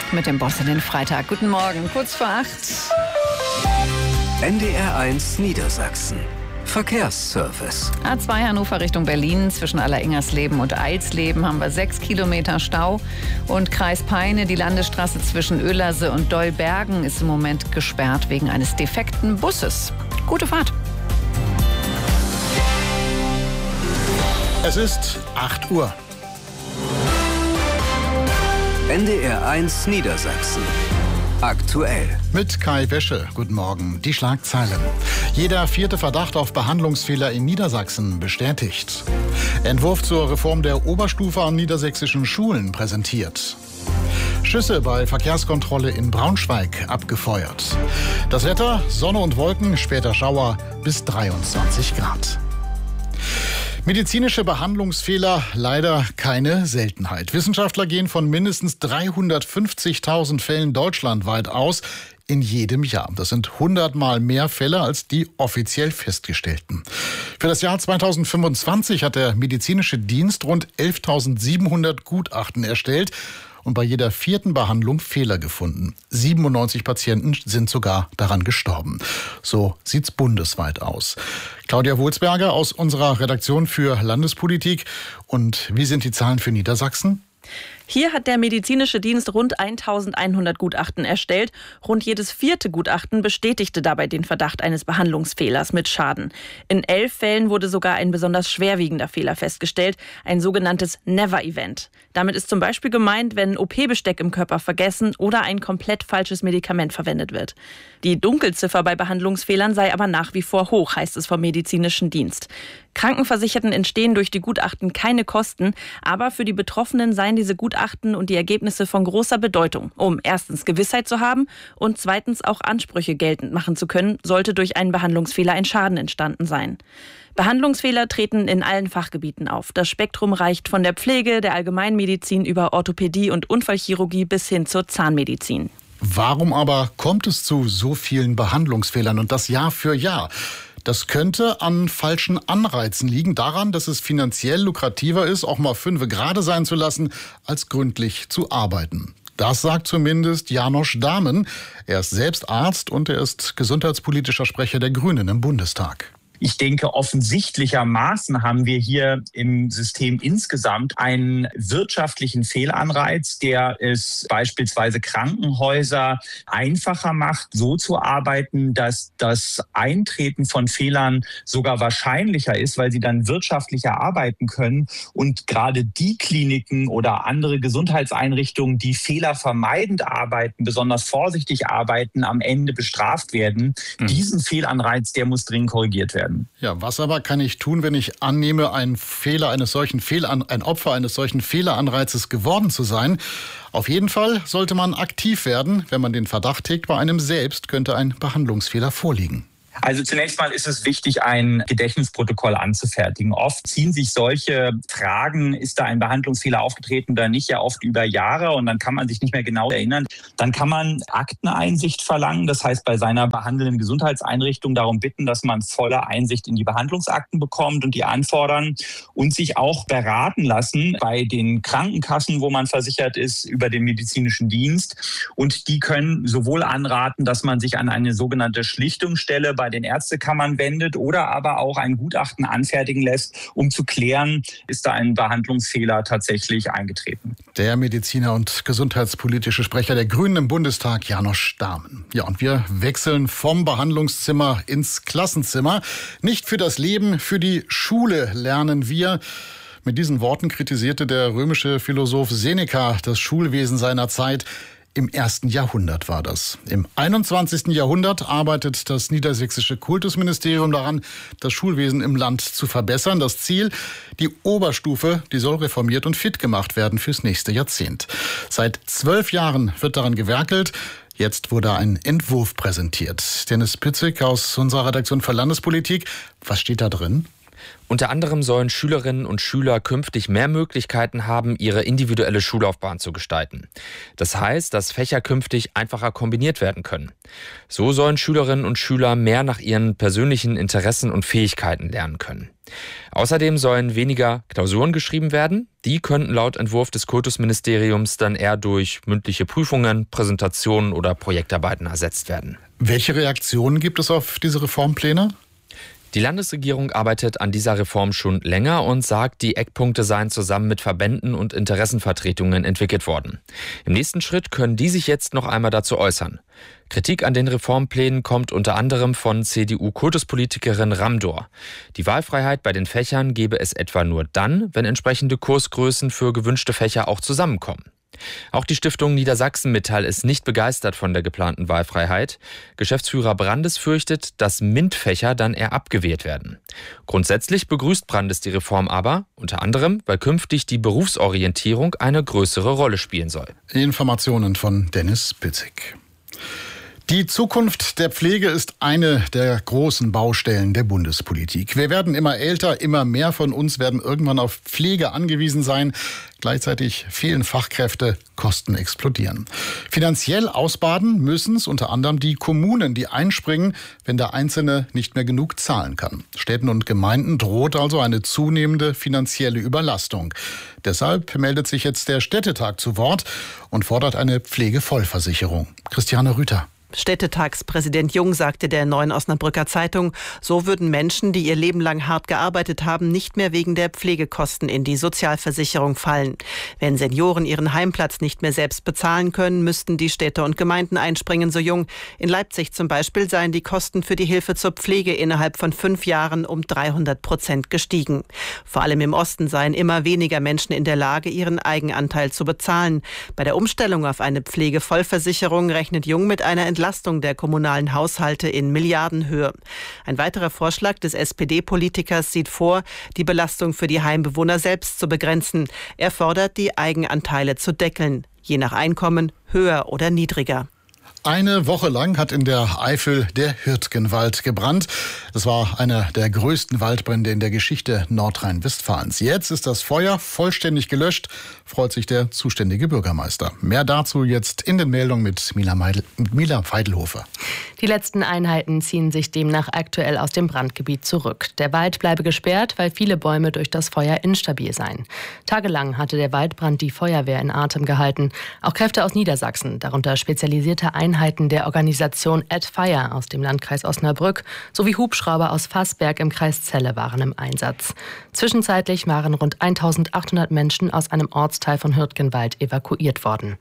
mit dem Boss in den Freitag. Guten Morgen, kurz vor 8. NDR1 Niedersachsen. Verkehrsservice. A2 Hannover Richtung Berlin. Zwischen Alleringers-Leben und Eilsleben haben wir 6 Kilometer Stau. Und Kreis Peine, die Landesstraße zwischen Oelerse und Deubergen ist im Moment gesperrt wegen eines defekten Busses. Gute Fahrt. Es ist 8 Uhr. NDR1 Niedersachsen. Aktuell. Mit Kai Wäsche. Guten Morgen. Die Schlagzeilen. Jeder 4. Verdacht auf Behandlungsfehler in Niedersachsen bestätigt. Entwurf zur Reform der Oberstufe an niedersächsischen Schulen präsentiert. Schüsse bei Verkehrskontrolle in Braunschweig abgefeuert. Das Wetter, Sonne und Wolken, später Schauer bis 23 Grad. Medizinische Behandlungsfehler leider keine Seltenheit. Wissenschaftler gehen von mindestens 350.000 Fällen deutschlandweit aus in jedem Jahr. Das sind 100-mal mehr Fälle als die offiziell festgestellten. Für das Jahr 2025 hat der medizinische Dienst rund 11.700 Gutachten erstellt und bei jeder 4. Behandlung Fehler gefunden. 97 Patienten sind sogar daran gestorben. So sieht's bundesweit aus. Claudia Wulsberger aus unserer Redaktion für Landespolitik. Und wie sind die Zahlen für Niedersachsen? Hier hat der medizinische Dienst rund 1.100 Gutachten erstellt. Rund jedes 4. Gutachten bestätigte dabei den Verdacht eines Behandlungsfehlers mit Schaden. In 11 Fällen wurde sogar ein besonders schwerwiegender Fehler festgestellt, ein sogenanntes Never-Event. Damit ist zum Beispiel gemeint, wenn OP-Besteck im Körper vergessen oder ein komplett falsches Medikament verwendet wird. Die Dunkelziffer bei Behandlungsfehlern sei aber nach wie vor hoch, heißt es vom medizinischen Dienst. Krankenversicherten entstehen durch die Gutachten keine Kosten, aber für die Betroffenen seien diese Gutachten und die Ergebnisse von großer Bedeutung, um erstens Gewissheit zu haben und zweitens auch Ansprüche geltend machen zu können, sollte durch einen Behandlungsfehler ein Schaden entstanden sein. Behandlungsfehler treten in allen Fachgebieten auf. Das Spektrum reicht von der Pflege, der Allgemeinmedizin über Orthopädie und Unfallchirurgie bis hin zur Zahnmedizin. Warum aber kommt es zu so vielen Behandlungsfehlern und das Jahr für Jahr? Das könnte an falschen Anreizen liegen, daran, dass es finanziell lukrativer ist, auch mal 5 gerade sein zu lassen, als gründlich zu arbeiten. Das sagt zumindest Janosch Dahmen. Er ist selbst Arzt und er ist gesundheitspolitischer Sprecher der Grünen im Bundestag. Ich denke, offensichtlichermaßen haben wir hier im System insgesamt einen wirtschaftlichen Fehlanreiz, der es beispielsweise Krankenhäuser einfacher macht, so zu arbeiten, dass das Eintreten von Fehlern sogar wahrscheinlicher ist, weil sie dann wirtschaftlicher arbeiten können und gerade die Kliniken oder andere Gesundheitseinrichtungen, die fehlervermeidend arbeiten, besonders vorsichtig arbeiten, am Ende bestraft werden. Diesen Fehlanreiz, der muss dringend korrigiert werden. Ja, was aber kann ich tun, wenn ich annehme, ein Opfer eines solchen Fehleranreizes geworden zu sein? Auf jeden Fall sollte man aktiv werden, wenn man den Verdacht hegt, bei einem selbst könnte ein Behandlungsfehler vorliegen. Also zunächst mal ist es wichtig, ein Gedächtnisprotokoll anzufertigen. Oft ziehen sich solche Fragen, ist da ein Behandlungsfehler aufgetreten oder nicht, ja oft über Jahre und dann kann man sich nicht mehr genau erinnern. Dann kann man Akteneinsicht verlangen, das heißt bei seiner behandelnden Gesundheitseinrichtung darum bitten, dass man volle Einsicht in die Behandlungsakten bekommt und die anfordern und sich auch beraten lassen bei den Krankenkassen, wo man versichert ist, über den medizinischen Dienst. Und die können sowohl anraten, dass man sich an eine sogenannte Schlichtungsstelle bei den Ärztekammern wendet oder aber auch ein Gutachten anfertigen lässt, um zu klären, ist da ein Behandlungsfehler tatsächlich eingetreten. Der Mediziner und gesundheitspolitische Sprecher der Grünen im Bundestag, Janosch Dahmen. Ja, und wir wechseln vom Behandlungszimmer ins Klassenzimmer. Nicht für das Leben, für die Schule lernen wir. Mit diesen Worten kritisierte der römische Philosoph Seneca das Schulwesen seiner Zeit. Im 1. Jahrhundert war das. Im 21. Jahrhundert arbeitet das niedersächsische Kultusministerium daran, das Schulwesen im Land zu verbessern. Das Ziel, die Oberstufe, die soll reformiert und fit gemacht werden fürs nächste Jahrzehnt. Seit 12 Jahren wird daran gewerkelt. Jetzt wurde ein Entwurf präsentiert. Dennis Pitzig aus unserer Redaktion für Landespolitik. Was steht da drin? Unter anderem sollen Schülerinnen und Schüler künftig mehr Möglichkeiten haben, ihre individuelle Schullaufbahn zu gestalten. Das heißt, dass Fächer künftig einfacher kombiniert werden können. So sollen Schülerinnen und Schüler mehr nach ihren persönlichen Interessen und Fähigkeiten lernen können. Außerdem sollen weniger Klausuren geschrieben werden. Die könnten laut Entwurf des Kultusministeriums dann eher durch mündliche Prüfungen, Präsentationen oder Projektarbeiten ersetzt werden. Welche Reaktionen gibt es auf diese Reformpläne? Die Landesregierung arbeitet an dieser Reform schon länger und sagt, die Eckpunkte seien zusammen mit Verbänden und Interessenvertretungen entwickelt worden. Im nächsten Schritt können die sich jetzt noch einmal dazu äußern. Kritik an den Reformplänen kommt unter anderem von CDU-Kultuspolitikerin Ramdor. Die Wahlfreiheit bei den Fächern gebe es etwa nur dann, wenn entsprechende Kursgrößen für gewünschte Fächer auch zusammenkommen. Auch die Stiftung Niedersachsen Metall ist nicht begeistert von der geplanten Wahlfreiheit. Geschäftsführer Brandes fürchtet, dass MINT-Fächer dann eher abgewählt werden. Grundsätzlich begrüßt Brandes die Reform aber, unter anderem, weil künftig die Berufsorientierung eine größere Rolle spielen soll. Informationen von Dennis Pitzig. Die Zukunft der Pflege ist eine der großen Baustellen der Bundespolitik. Wir werden immer älter, immer mehr von uns werden irgendwann auf Pflege angewiesen sein. Gleichzeitig fehlen Fachkräfte, Kosten explodieren. Finanziell ausbaden müssen es unter anderem die Kommunen, die einspringen, wenn der Einzelne nicht mehr genug zahlen kann. Städten und Gemeinden droht also eine zunehmende finanzielle Überlastung. Deshalb meldet sich jetzt der Städtetag zu Wort und fordert eine Pflegevollversicherung. Christiane Rüther. Städtetagspräsident Jung sagte der Neuen Osnabrücker Zeitung, so würden Menschen, die ihr Leben lang hart gearbeitet haben, nicht mehr wegen der Pflegekosten in die Sozialversicherung fallen. Wenn Senioren ihren Heimplatz nicht mehr selbst bezahlen können, müssten die Städte und Gemeinden einspringen, so Jung. In Leipzig zum Beispiel seien die Kosten für die Hilfe zur Pflege innerhalb von 5 Jahren um 300% gestiegen. Vor allem im Osten seien immer weniger Menschen in der Lage, ihren Eigenanteil zu bezahlen. Bei der Umstellung auf eine Pflegevollversicherung rechnet Jung mit einer Entlastung der kommunalen Haushalte in Milliardenhöhe. Ein weiterer Vorschlag des SPD-Politikers sieht vor, die Belastung für die Heimbewohner selbst zu begrenzen. Er fordert, die Eigenanteile zu deckeln, je nach Einkommen höher oder niedriger. Eine Woche lang hat in der Eifel der Hürtgenwald gebrannt. Das war einer der größten Waldbrände in der Geschichte Nordrhein-Westfalens. Jetzt ist das Feuer vollständig gelöscht, freut sich der zuständige Bürgermeister. Mehr dazu jetzt in den Meldungen mit Mila Feidelhofer. Die letzten Einheiten ziehen sich demnach aktuell aus dem Brandgebiet zurück. Der Wald bleibe gesperrt, weil viele Bäume durch das Feuer instabil seien. Tagelang hatte der Waldbrand die Feuerwehr in Atem gehalten. Auch Kräfte aus Niedersachsen, darunter spezialisierte Einheiten der Organisation @Fire aus dem Landkreis Osnabrück sowie Hubschrauber aus Fassberg im Kreis Celle waren im Einsatz. Zwischenzeitlich waren rund 1800 Menschen aus einem Ortsteil von Hürtgenwald evakuiert worden.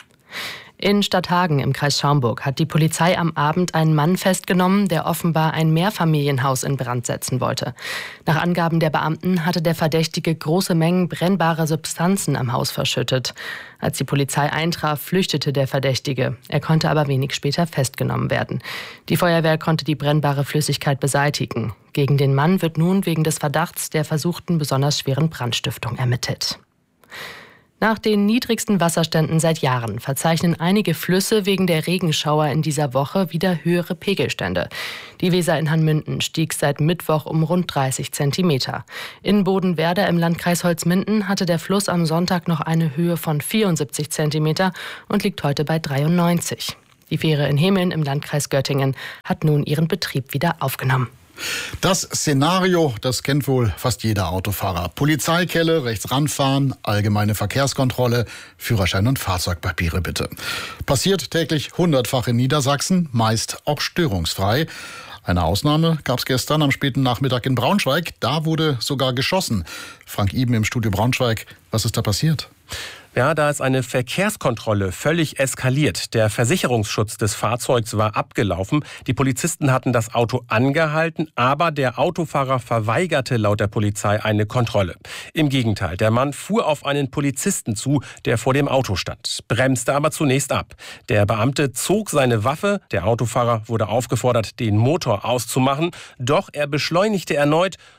In Stadthagen im Kreis Schaumburg hat die Polizei am Abend einen Mann festgenommen, der offenbar ein Mehrfamilienhaus in Brand setzen wollte. Nach Angaben der Beamten hatte der Verdächtige große Mengen brennbarer Substanzen am Haus verschüttet. Als die Polizei eintraf, flüchtete der Verdächtige. Er konnte aber wenig später festgenommen werden. Die Feuerwehr konnte die brennbare Flüssigkeit beseitigen. Gegen den Mann wird nun wegen des Verdachts der versuchten besonders schweren Brandstiftung ermittelt. Nach den niedrigsten Wasserständen seit Jahren verzeichnen einige Flüsse wegen der Regenschauer in dieser Woche wieder höhere Pegelstände. Die Weser in Hanmünden stieg seit Mittwoch um rund 30 Zentimeter. In Bodenwerder im Landkreis Holzminden hatte der Fluss am Sonntag noch eine Höhe von 74 Zentimeter und liegt heute bei 93. Die Fähre in Hemeln im Landkreis Göttingen hat nun ihren Betrieb wieder aufgenommen. Das Szenario, das kennt wohl fast jeder Autofahrer. Polizeikelle, rechts ranfahren, allgemeine Verkehrskontrolle, Führerschein und Fahrzeugpapiere bitte. Passiert täglich 100-fach in Niedersachsen, meist auch störungsfrei. Eine Ausnahme gab es gestern am späten Nachmittag in Braunschweig. Da wurde sogar geschossen. Frank Iben im Studio Braunschweig. Was ist da passiert? Ja, da ist eine Verkehrskontrolle völlig eskaliert. Der Versicherungsschutz des Fahrzeugs war abgelaufen. Die Polizisten hatten das Auto angehalten, aber der Autofahrer verweigerte laut der Polizei eine Kontrolle. Im Gegenteil, der Mann fuhr auf einen Polizisten zu, der vor dem Auto stand, bremste aber zunächst ab. Der Beamte zog seine Waffe. Der Autofahrer wurde aufgefordert, den Motor auszumachen. Doch er beschleunigte erneut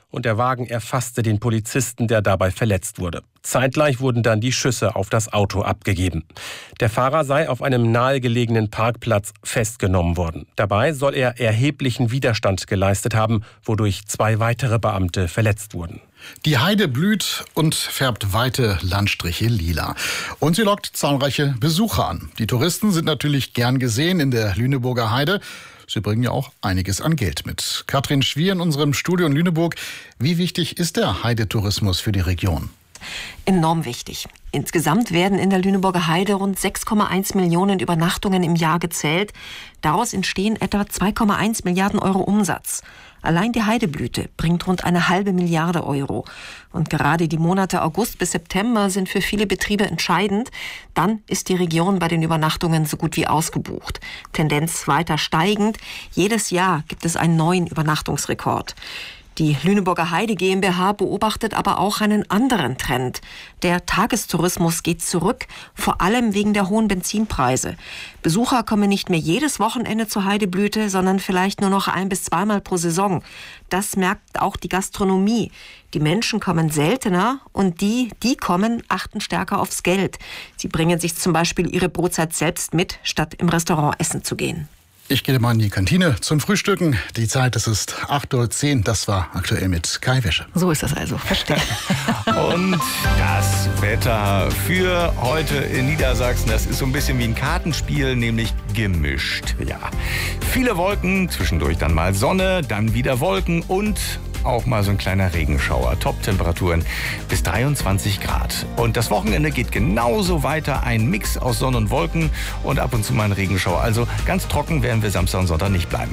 und der Wagen erfasste den Polizisten, der dabei verletzt wurde. Zeitgleich wurden dann die Schüsse auf das Auto abgegeben. Der Fahrer sei auf einem nahegelegenen Parkplatz festgenommen worden. Dabei soll er erheblichen Widerstand geleistet haben, wodurch 2 weitere Beamte verletzt wurden. Die Heide blüht und färbt weite Landstriche lila. Und sie lockt zahlreiche Besucher an. Die Touristen sind natürlich gern gesehen in der Lüneburger Heide. Sie bringen ja auch einiges an Geld mit. Katrin Schwier in unserem Studio in Lüneburg. Wie wichtig ist der Heidetourismus für die Region? Enorm wichtig. Insgesamt werden in der Lüneburger Heide rund 6,1 Millionen Übernachtungen im Jahr gezählt. Daraus entstehen etwa 2,1 Milliarden Euro Umsatz. Allein die Heideblüte bringt rund 1,5 Milliarde Euro. Und gerade die Monate August bis September sind für viele Betriebe entscheidend. Dann ist die Region bei den Übernachtungen so gut wie ausgebucht. Tendenz weiter steigend. Jedes Jahr gibt es einen neuen Übernachtungsrekord. Die Lüneburger Heide GmbH beobachtet aber auch einen anderen Trend. Der Tagestourismus geht zurück, vor allem wegen der hohen Benzinpreise. Besucher kommen nicht mehr jedes Wochenende zur Heideblüte, sondern vielleicht nur noch 1- bis 2-mal pro Saison. Das merkt auch die Gastronomie. Die Menschen kommen seltener und die kommen, achten stärker aufs Geld. Sie bringen sich zum Beispiel ihre Brotzeit selbst mit, statt im Restaurant essen zu gehen. Ich gehe mal in die Kantine zum Frühstücken. Die Zeit, es ist 8:10 Uhr. Das war aktuell mit Kai Wäsche. So ist das also, verstehe. Und das Wetter für heute in Niedersachsen, das ist so ein bisschen wie ein Kartenspiel, nämlich gemischt. Ja, viele Wolken, zwischendurch dann mal Sonne, dann wieder Wolken und auch mal so ein kleiner Regenschauer. Top-Temperaturen bis 23 Grad. Und das Wochenende geht genauso weiter. Ein Mix aus Sonne und Wolken und ab und zu mal ein Regenschauer. Also ganz trocken werden wir Samstag und Sonntag nicht bleiben.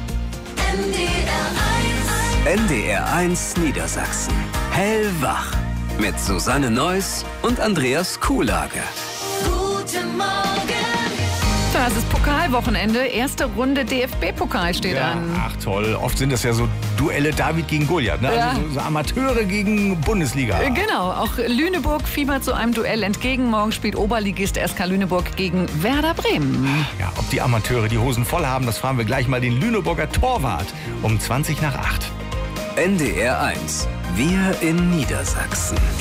NDR1 Niedersachsen. Hellwach. Mit Susanne Neuss und Andreas Kuhlage. Guten Morgen. Das ist Pokalwochenende. Erste Runde DFB-Pokal steht an. Ach toll, oft sind das ja so Duelle David gegen Goliath, ne? Ja. Also so Amateure gegen Bundesliga. Genau, auch Lüneburg fiebert so einem Duell entgegen. Morgen spielt Oberligist SK Lüneburg gegen Werder Bremen. Ja, ob die Amateure die Hosen voll haben, das fragen wir gleich mal den Lüneburger Torwart um 20 nach 8. NDR1. Wir in Niedersachsen.